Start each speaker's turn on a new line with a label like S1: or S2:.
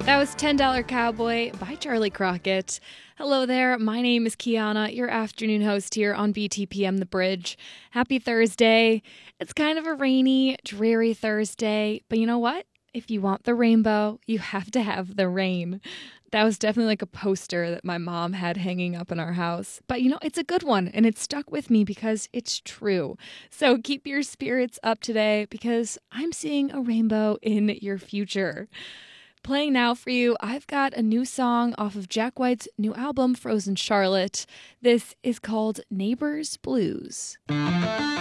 S1: That was $10 Cowboy by Charlie Crockett. Hello there, my name is Kiana, your afternoon host here on BTPM The Bridge. Happy Thursday. It's kind of a rainy, dreary Thursday, but you know what? If you want the rainbow, you have to have the rain. That was definitely like a poster that my mom had hanging up in our house. But it's a good one, and it stuck with me because it's true. So keep your spirits up today because I'm seeing a rainbow in your future. Playing now for you, I've got a new song off of Jack White's new album, Frozen Charlotte. This is called Neighbors Blues.